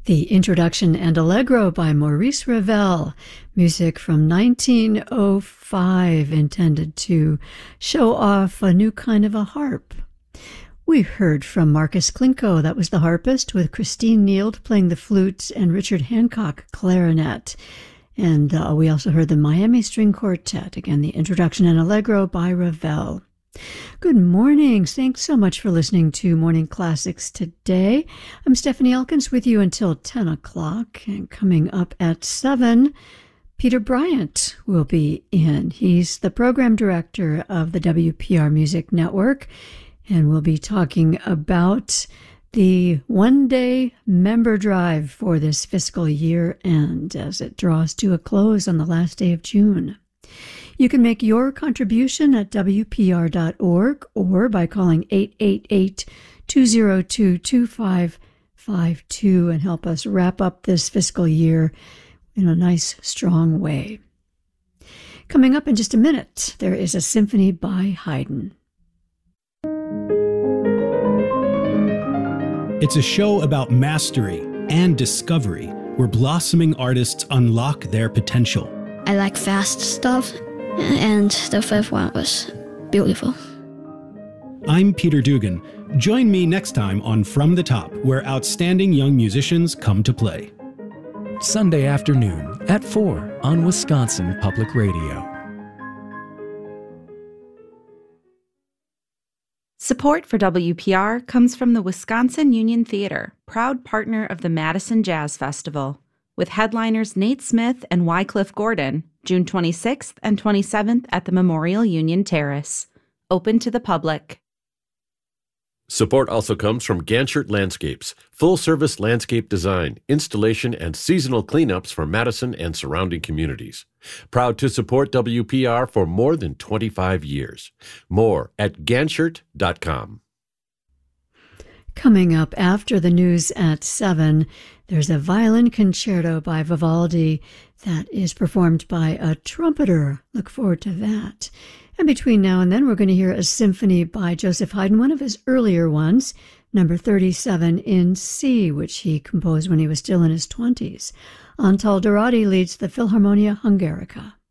The Introduction and Allegro by Maurice Ravel, music from 1905, intended to show off a new kind of a harp. We heard from Marcus Klinko, that was the harpist, with Christine Neild playing the flute and Richard Hancock clarinet. And we also heard the Miami String Quartet, again, the Introduction and Allegro by Ravel. Good morning. Thanks so much for listening to Morning Classics today. I'm Stephanie Elkins with you until 10 o'clock. And coming up at 7, Peter Bryant will be in. He's the program director of the WPR Music Network, and we'll be talking about the one-day member drive for this fiscal year end as it draws to a close on the last day of June. You can make your contribution at WPR.org or by calling 888-202-2552 and help us wrap up this fiscal year in a nice, strong way. Coming up in just a minute, there is a symphony by Haydn. It's a show about mastery and discovery, where blossoming artists unlock their potential. I like fast stuff, and the fifth one was beautiful. I'm Peter Dugan. Join me next time on From the Top, where outstanding young musicians come to play. Sunday afternoon at 4 on Wisconsin Public Radio. Support for WPR comes from the Wisconsin Union Theater, proud partner of the Madison Jazz Festival, with headliners Nate Smith and Wycliffe Gordon, June 26th and 27th at the Memorial Union Terrace. Open to the public. Support also comes from Ganchert Landscapes, full-service landscape design, installation, and seasonal cleanups for Madison and surrounding communities. Proud to support WPR for more than 25 years. More at ganchert.com. Coming up after the news at 7, there's a violin concerto by Vivaldi that is performed by a trumpeter. Look forward to that. And between now and then, we're going to hear a symphony by Joseph Haydn, one of his earlier ones, number 37 in C, which he composed when he was still in his 20s. Antal Dorati leads the Philharmonia Hungarica.